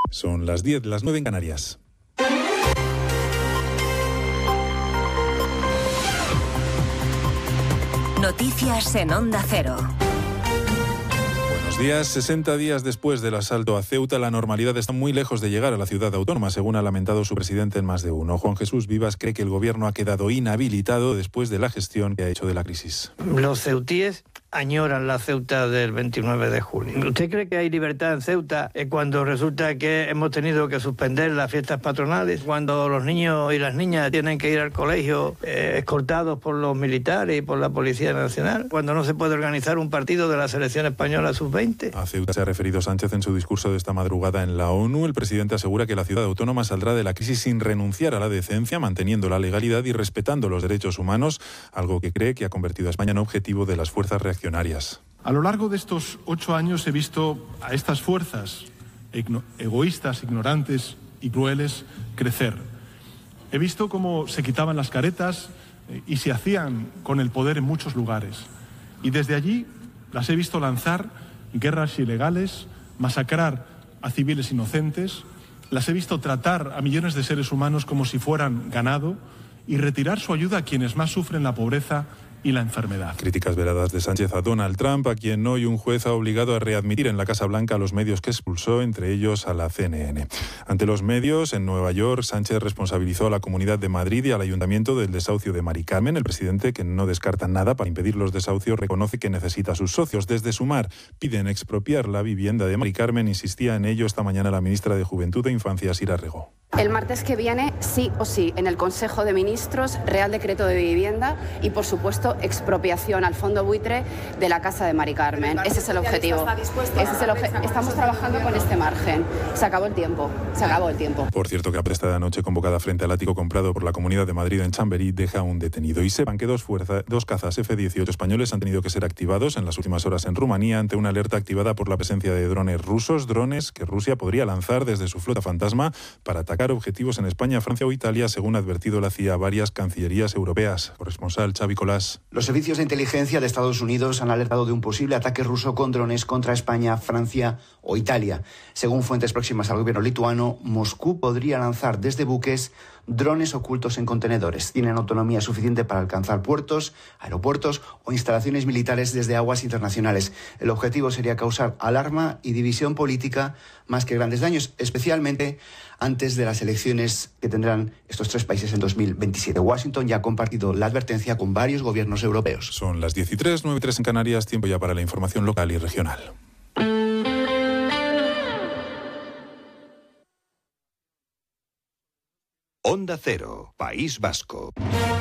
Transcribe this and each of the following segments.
Son las 10, las 9 en Canarias. Noticias en Onda Cero. Buenos días. 60 días después del asalto a Ceuta, la normalidad está muy lejos de llegar a la ciudad autónoma, según ha lamentado su presidente en Más de Uno. Juan Jesús Vivas cree que el gobierno ha quedado inhabilitado después de la gestión que ha hecho de la crisis. Los ceutíes añoran la Ceuta del 29 de julio. ¿Usted cree que hay libertad en Ceuta cuando resulta que hemos tenido que suspender las fiestas patronales? Cuando los niños y las niñas tienen que ir al colegio escoltados por los militares y por la Policía Nacional? Cuando no se puede organizar un partido de la selección española sub-20. A Ceuta se ha referido Sánchez en su discurso de esta madrugada en la ONU. El presidente asegura que la ciudad autónoma saldrá de la crisis sin renunciar a la decencia, manteniendo la legalidad y respetando los derechos humanos, algo que cree que ha convertido a España en objetivo de las fuerzas reaccionarias. A lo largo de estos 8 años he visto a estas fuerzas egoístas, ignorantes y crueles crecer. He visto cómo se quitaban las caretas y se hacían con el poder en muchos lugares. Y desde allí las he visto lanzar guerras ilegales, masacrar a civiles inocentes, las he visto tratar a millones de seres humanos como si fueran ganado y retirar su ayuda a quienes más sufren la pobreza y la enfermedad. Críticas veladas de Sánchez a Donald Trump, a quien hoy un juez ha obligado a readmitir en la Casa Blanca a los medios que expulsó, entre ellos a la CNN. Ante los medios, en Nueva York, Sánchez responsabilizó a la Comunidad de Madrid y al Ayuntamiento del desahucio de Mari Carmen. El presidente, que no descarta nada para impedir los desahucios, reconoce que necesita a sus socios. Desde Sumar piden expropiar la vivienda de Mari Carmen. Insistía en ello esta mañana la ministra de Juventud e Infancia, Sira Rego. El martes que viene, sí o sí, en el Consejo de Ministros, Real Decreto de Vivienda y, por supuesto, expropiación al fondo buitre de la casa de Mari Carmen. Ese es el objetivo. Estamos trabajando con este margen. Se acabó el tiempo. Por cierto, que a esta noche convocada frente al ático comprado por la Comunidad de Madrid en Chamberí deja un detenido. Y sepan que dos cazas F-18 españoles han tenido que ser activados en las últimas horas en Rumanía ante una alerta activada por la presencia de drones rusos, drones que Rusia podría lanzar desde su flota fantasma para atacar objetivos en España, Francia o Italia, según ha advertido la CIA a varias cancillerías europeas. Corresponsal Xavi Colás. Los servicios de inteligencia de Estados Unidos han alertado de un posible ataque ruso con drones contra España, Francia o Italia. Según fuentes próximas al gobierno lituano, Moscú podría lanzar desde buques drones ocultos en contenedores. Tienen autonomía suficiente para alcanzar puertos, aeropuertos o instalaciones militares desde aguas internacionales. El objetivo sería causar alarma y división política más que grandes daños, especialmente antes de las elecciones que tendrán estos tres países en 2027. Washington ya ha compartido la advertencia con varios gobiernos europeos. Son las 13:03, 9:03 en Canarias, tiempo ya para la información local y regional. Onda Cero, País Vasco.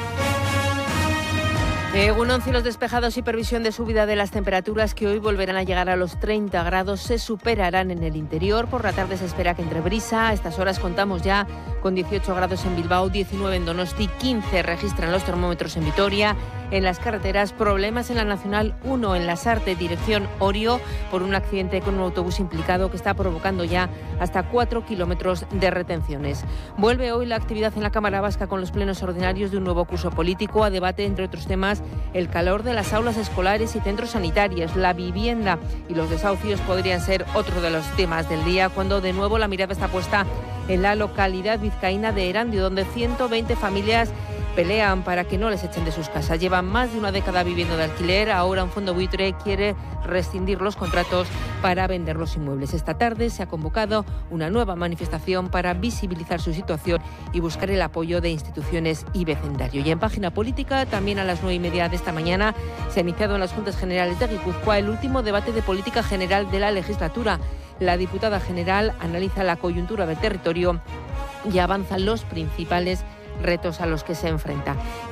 Egunon, cielos despejados y previsión de subida de las temperaturas que hoy volverán a llegar a los 30 grados, se superarán en el interior. Por la tarde se espera que entre brisa. A estas horas contamos ya con 18 grados en Bilbao, 19 en Donosti, 15 registran los termómetros en Vitoria. En las carreteras, problemas en la Nacional 1 en Lasarte, dirección Orio, por un accidente con un autobús implicado que está provocando ya hasta 4 kilómetros de retenciones. Vuelve hoy la actividad en la Cámara Vasca con los plenos ordinarios de un nuevo curso político. A debate, entre otros temas, el calor de las aulas escolares y centros sanitarios, la vivienda y los desahucios podrían ser otro de los temas del día, cuando de nuevo la mirada está puesta en la localidad vizcaína de Erandio, donde 120 familias pelean para que no les echen de sus casas. Llevan más de una década viviendo de alquiler. Ahora un fondo buitre quiere rescindir los contratos para vender los inmuebles. Esta tarde se ha convocado una nueva manifestación para visibilizar su situación y buscar el apoyo de instituciones y vecindario. Y en página política, también a las 9:30 de esta mañana, se ha iniciado en las Juntas Generales de Guipúzcoa el último debate de política general de la legislatura. La diputada general analiza la coyuntura del territorio y avanza los principales retos a los que se enfrenta.